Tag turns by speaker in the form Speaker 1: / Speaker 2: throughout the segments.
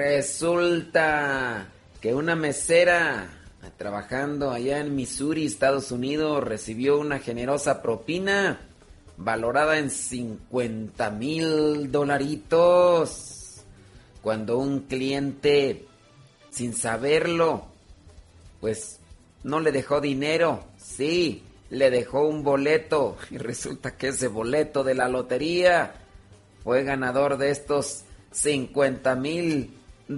Speaker 1: Resulta que una mesera trabajando allá en Missouri, Estados Unidos, recibió una generosa propina valorada en $50,000 cuando un cliente, sin saberlo, pues no le dejó dinero. Sí, le dejó un boleto y resulta que ese boleto de la lotería fue ganador de estos $50,000.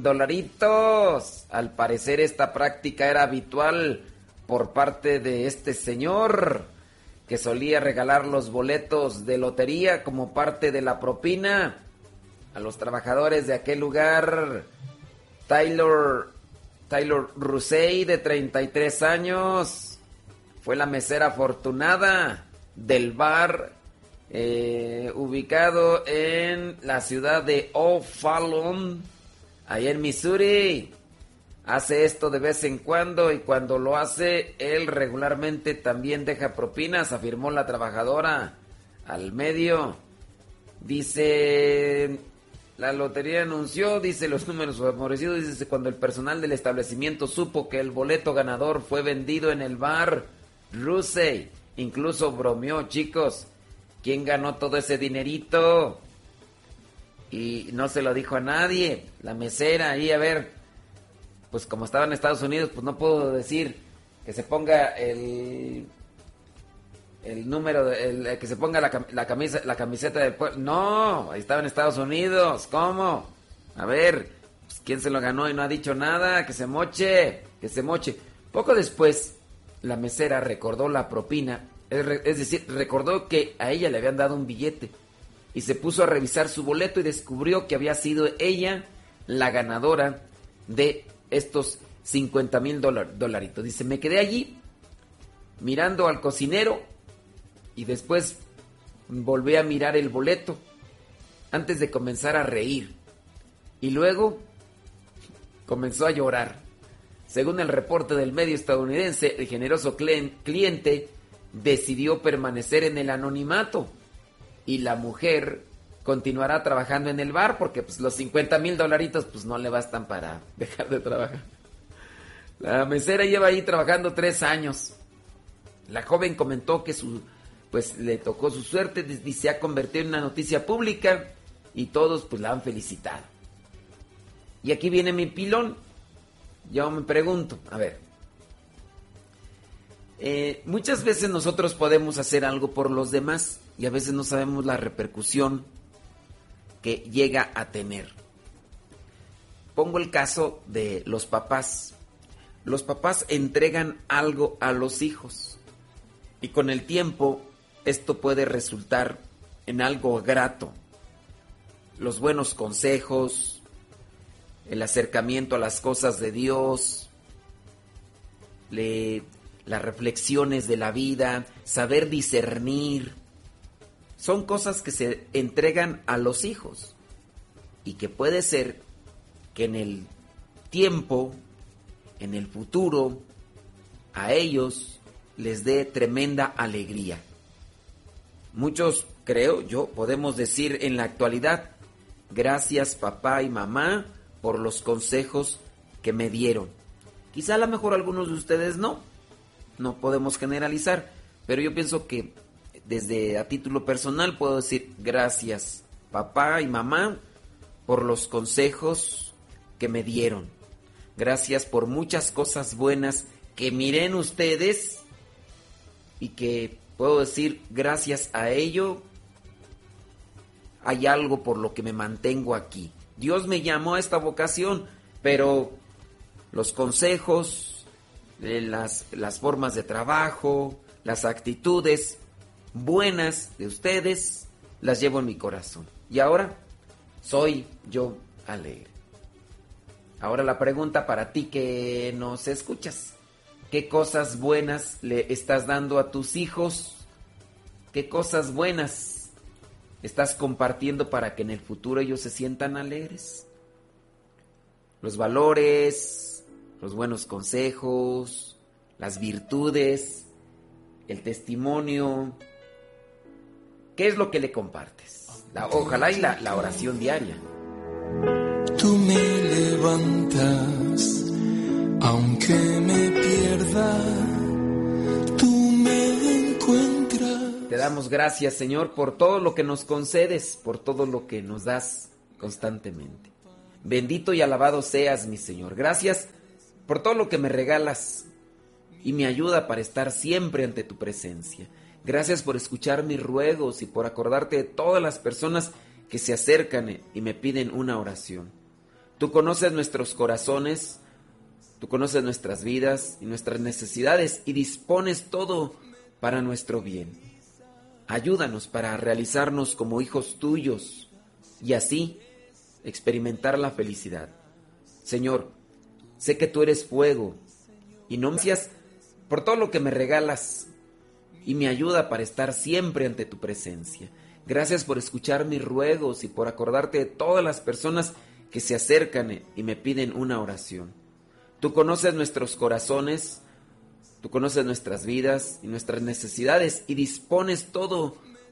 Speaker 1: Al parecer esta práctica era habitual por parte de este señor que solía regalar los boletos de lotería como parte de la propina a los trabajadores de aquel lugar. Taylor Rusey, de 33 años, fue la mesera afortunada del bar ubicado en la ciudad de O'Fallon, allá en Missouri. Hace esto de vez en cuando y cuando lo hace, él regularmente también deja propinas, afirmó la trabajadora al medio. Dice, la lotería anunció, dice, los números favorecidos, dice, cuando el personal del establecimiento supo que el boleto ganador fue vendido en el bar, Rusey incluso bromeó, chicos, ¿quién ganó todo ese dinerito? Y no se lo dijo a nadie. La mesera ahí, a ver, pues como estaba en Estados Unidos, pues no puedo decir que se ponga el número, que se ponga la camiseta del pueblo. No, ahí estaba en Estados Unidos. ¿Cómo? A ver, pues, ¿quién se lo ganó y no ha dicho nada? Que se moche, que se moche. Poco después, la mesera recordó la propina, es decir, recordó que a ella le habían dado un billete y se puso a revisar su boleto y descubrió que había sido ella la ganadora de estos $50,000. Dice, me quedé allí mirando al cocinero y después volví a mirar el boleto antes de comenzar a reír y luego comenzó a llorar. Según el reporte del medio estadounidense, el generoso cliente decidió permanecer en el anonimato y la mujer continuará trabajando en el bar porque pues, los $50,000 pues no le bastan para dejar de trabajar. La mesera lleva ahí trabajando 3 años. La joven comentó que pues le tocó su suerte y se ha convertido en una noticia pública y todos pues la han felicitado. Y aquí viene mi pilón. Yo me pregunto, a ver, muchas veces nosotros podemos hacer algo por los demás y a veces no sabemos la repercusión que llega a tener. Pongo el caso de los papás. Los papás entregan algo a los hijos y con el tiempo esto puede resultar en algo grato. Los buenos consejos, el acercamiento a las cosas de Dios, las reflexiones de la vida, saber discernir, son cosas que se entregan a los hijos y que puede ser que en el tiempo, en el futuro, a ellos les dé tremenda alegría. Muchos, creo yo, podemos decir en la actualidad, gracias papá y mamá por los consejos que me dieron. Quizá a lo mejor algunos de ustedes no podemos generalizar, pero yo pienso que desde a título personal puedo decir gracias papá y mamá por los consejos que me dieron. Gracias por muchas cosas buenas que miren ustedes y que puedo decir gracias a ello hay algo por lo que me mantengo aquí. Dios me llamó a esta vocación, pero los consejos, las formas de trabajo, las actitudes buenas de ustedes, las llevo en mi corazón. Y ahora soy yo alegre. Ahora la pregunta para ti que nos escuchas. ¿Qué cosas buenas le estás dando a tus hijos? ¿Qué cosas buenas estás compartiendo para que en el futuro ellos se sientan alegres? Los valores, los buenos consejos, las virtudes, el testimonio. ¿Qué es lo que le compartes? Ojalá y la oración diaria.
Speaker 2: Tú me levantas, aunque me pierda, tú me encuentras.
Speaker 1: Te damos gracias, Señor, por todo lo que nos concedes, por todo lo que nos das constantemente. Bendito y alabado seas, mi Señor. Gracias por todo lo que me regalas y me ayuda para estar siempre ante tu presencia. Gracias por escuchar mis ruegos y por acordarte de todas las personas que se acercan y me piden una oración. Tú conoces nuestros corazones, tú conoces nuestras vidas y nuestras necesidades y dispones todo para nuestro bien. Ayúdanos para realizarnos como hijos tuyos y así experimentar la felicidad. Señor, sé que tú eres fuego y no me gracias por todo lo que me regalas y me ayuda para estar siempre ante tu presencia. Gracias por escuchar mis ruegos y por acordarte de todas las personas que se acercan y me piden una oración. Tú conoces nuestros corazones, tú conoces nuestras vidas y nuestras necesidades y dispones todo